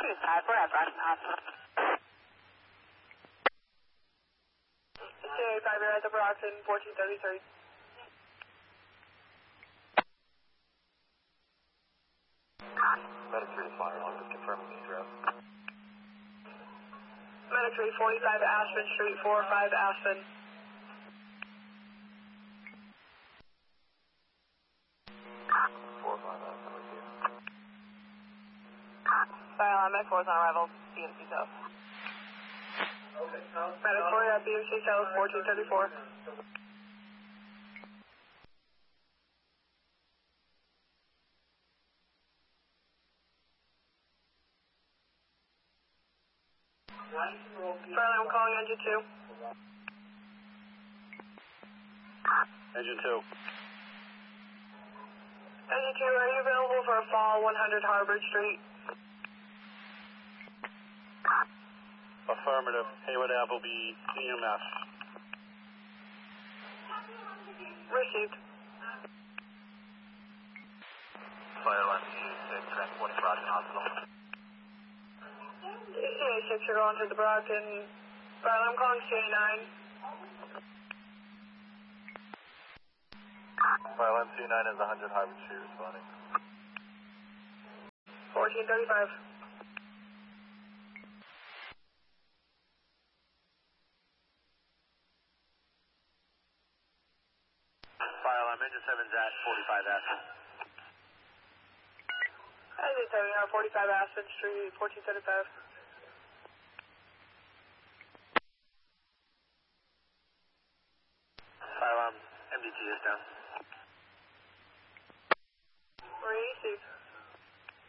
5 for Everett, hospital. CA 5, you're at the Brockton, 1433. Medic 3 Flyer 1, just confirming the address. Medic 3, 45 Aspen Street, 45 Aspen. 45 Aspen with you. Medic 4 is on arrival, BMC South. Medic 4, you're at BMC South, 1434. Charlie, I'm calling engine 2. Engine 2. Engine 2, are you available for a fall 100 Harvard Street? Affirmative. Haywood Appleby, EMS. Received. Fire line CA6, transporting Brockton Hospital. CA6, you're going to the Brockton. Charlie, I'm calling CA9. Fire line C9 is 100 Harvard Street responding. 1435. Fire line engine 7 Zach, 45 Aspen. Engine 7, you're at 45 Aspen Street, 1435. Fire line MDT is down.